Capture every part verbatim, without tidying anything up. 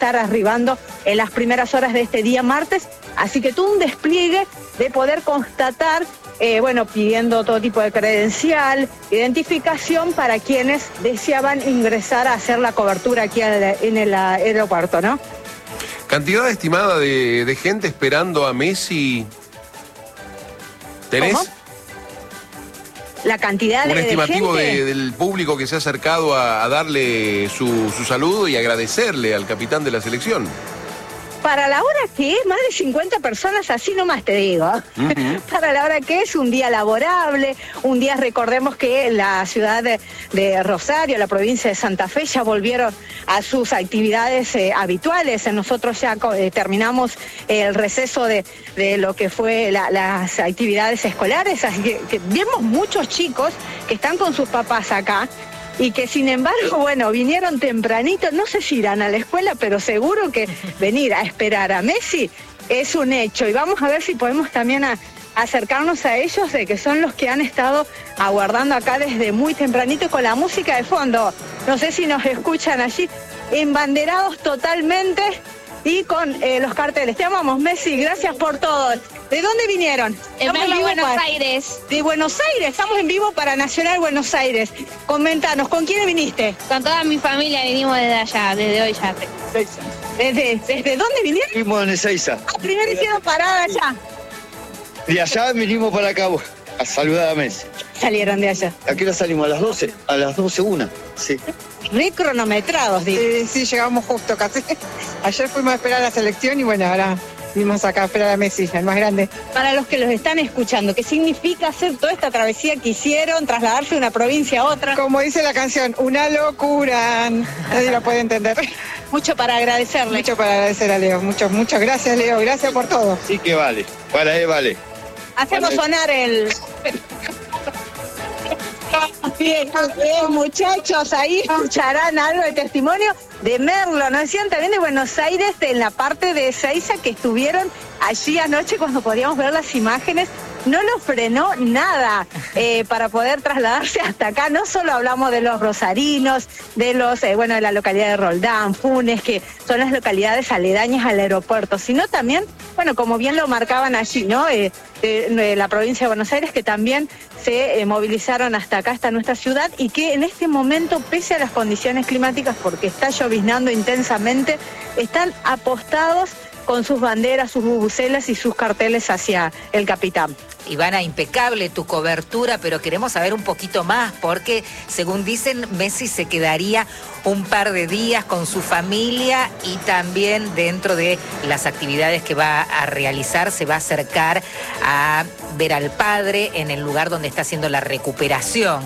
estar arribando en las primeras horas de este día martes, así que todo un despliegue de poder constatar, eh, bueno, pidiendo todo tipo de credencial, identificación para quienes deseaban ingresar a hacer la cobertura aquí en el aeropuerto, ¿no? ¿Cantidad estimada de, de gente esperando a Messi? ¿Tenés? ¿Cómo? La cantidad Un de, estimativo de gente... de, del público que se ha acercado a, a darle su, su saludo y agradecerle al capitán de la selección. Para la hora que es, más de cincuenta personas, así nomás te digo. Uh-huh. Para la hora que es, un día laborable, un día, recordemos que la ciudad de, de Rosario, la provincia de Santa Fe, ya volvieron a sus actividades eh, habituales. Nosotros ya eh, terminamos el receso de, de lo que fue la, las actividades escolares, así que, que vemos muchos chicos que están con sus papás acá, y que sin embargo, bueno, vinieron tempranito, no sé si irán a la escuela, pero seguro que venir a esperar a Messi es un hecho. Y vamos a ver si podemos también a, a acercarnos a ellos, de que son los que han estado aguardando acá desde muy tempranito con la música de fondo. No sé si nos escuchan allí, embanderados totalmente y con eh, los carteles. Te amamos, Messi, gracias por todo. ¿De dónde vinieron? En Buenos para... Aires. De Buenos Aires, estamos en vivo para Nacional Buenos Aires. Comentanos, ¿con quién viniste? Con toda mi familia vinimos desde allá, desde hoy ya. ¿Desde, desde dónde vinieron? Vinimos en Ezeiza. Ah, primero hicieron parada allá. De allá vinimos para acá a saludar a Messi. Salieron de allá. ¿A qué hora salimos? A las doce. A las doce una. Sí. Re cronometrados, digo. Sí, sí, llegamos justo casi. Ayer fuimos a esperar a la selección y bueno, ahora vinimos acá a esperar a Messi, el más grande. Para los que los están escuchando, ¿qué significa hacer toda esta travesía que hicieron, trasladarse de una provincia a otra? Como dice la canción, una locura. Nadie lo puede entender. Mucho para agradecerle. Mucho para agradecer a Leo. Muchas, muchas gracias, Leo. Gracias por todo. Sí que vale. Para él vale. Hacemos Vale. sonar el... Bien, bien, muchachos, ahí escucharán algo de testimonio de Merlo. Nos decían también de Buenos Aires, en la parte de Ezeiza, que estuvieron allí anoche cuando podíamos ver las imágenes. No lo frenó nada eh, para poder trasladarse hasta acá. No solo hablamos de los rosarinos, de los, eh, bueno, de la localidad de Roldán, Funes, que son las localidades aledañas al aeropuerto, sino también, bueno, como bien lo marcaban allí, ¿no? Eh, de, de la provincia de Buenos Aires, que también se eh, movilizaron hasta acá, hasta nuestra ciudad, y que en este momento, pese a las condiciones climáticas, porque está lloviznando intensamente, están apostados con sus banderas, sus bubucelas y sus carteles hacia el capitán. Ivana, impecable tu cobertura, pero queremos saber un poquito más, porque según dicen, Messi se quedaría un par de días con su familia y también dentro de las actividades que va a realizar se va a acercar a ver al padre en el lugar donde está haciendo la recuperación.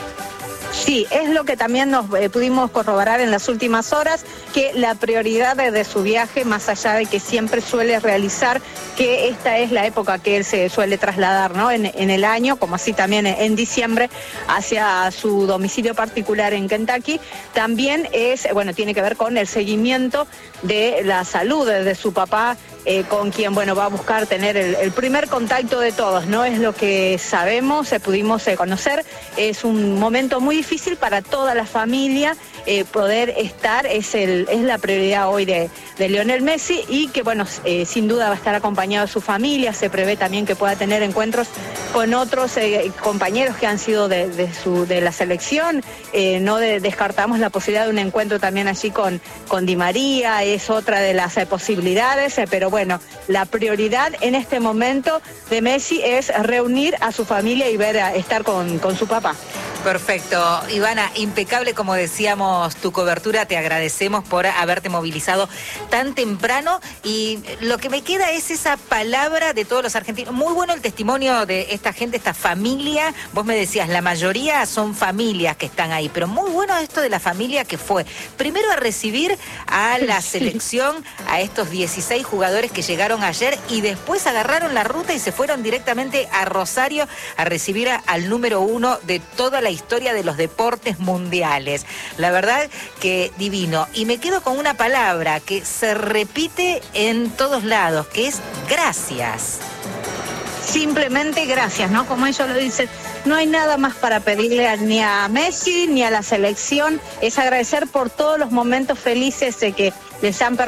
Sí, es lo que también nos eh, pudimos corroborar en las últimas horas, que la prioridad de, de su viaje, más allá de que siempre suele realizar, que esta es la época que él se suele trasladar, ¿no? En, en el año, como así también en diciembre, hacia su domicilio particular en Kentucky, también es, bueno, tiene que ver con el seguimiento de la salud de, de su papá, eh, con quien, bueno, va a buscar tener el, el primer contacto de todos, ¿no? Es lo que sabemos, eh, pudimos eh, conocer, es un momento muy difícil para toda la familia, eh, poder estar, es, el, es la prioridad hoy de, de Lionel Messi, y que, bueno, eh, sin duda va a estar acompañado de su familia. Se prevé también que pueda tener encuentros con otros eh, compañeros que han sido de, de, su, de la selección. Eh, no de, descartamos la posibilidad de un encuentro también allí con, con Di María, es otra de las eh, posibilidades, eh, pero bueno, la prioridad en este momento de Messi es reunir a su familia y ver a, estar con, con su papá. Perfecto. Ivana, impecable, como decíamos, tu cobertura. Te agradecemos por haberte movilizado tan temprano, y lo que me queda es esa palabra de todos los argentinos. Muy bueno el testimonio de esta gente, esta familia. Vos me decías, la mayoría son familias que están ahí, pero muy bueno esto de la familia que fue primero a recibir a la selección, a estos dieciséis jugadores que llegaron ayer, y después agarraron la ruta y se fueron directamente a Rosario a recibir a, al número uno de toda la historia de los deportes mundiales. La verdad que divino. Y me quedo con una palabra que se repite en todos lados, que es gracias. Simplemente gracias, ¿no? Como ellos lo dicen, no hay nada más para pedirle a, ni a Messi ni a la selección, es agradecer por todos los momentos felices de que les han permitido